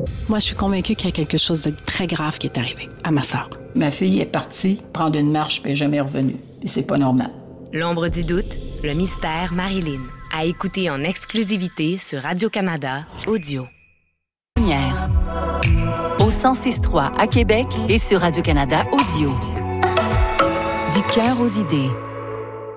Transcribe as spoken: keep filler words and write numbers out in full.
Moi, je suis convaincue qu'il y a quelque chose de très grave qui est arrivé à ma sœur. Ma fille est partie prendre une marche puis elle n'est jamais revenue. Et c'est pas normal. L'ombre du doute, le mystère Marilyn. À écouter en exclusivité sur Radio-Canada Audio. Première. Au cent six trois à Québec et sur Radio-Canada Audio. Du cœur aux idées.